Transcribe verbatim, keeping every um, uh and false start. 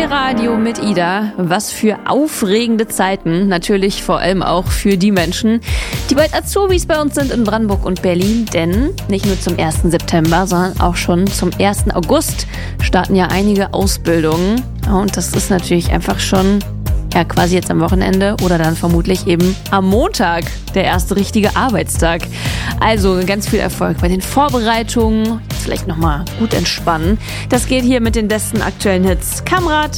Hi-Radio mit Ida. Was für aufregende Zeiten. Natürlich vor allem auch für die Menschen, die bald Azubis bei uns sind in Brandenburg und Berlin. Denn nicht nur zum ersten September, sondern auch schon zum ersten August starten ja einige Ausbildungen. Und das ist natürlich einfach schon ja quasi jetzt am Wochenende oder dann vermutlich eben am Montag, der erste richtige Arbeitstag. Also ganz viel Erfolg bei den Vorbereitungen. Vielleicht nochmal gut entspannen. Das geht hier mit den besten aktuellen Hits. Kamrat